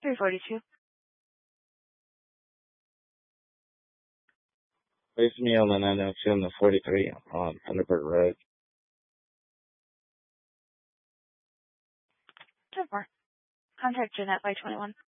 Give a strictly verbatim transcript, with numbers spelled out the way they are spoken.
three forty-two. Place me on the nine oh two and the forty-three on Thunderbird Road. ten four. Contact Jeanette by twenty-one.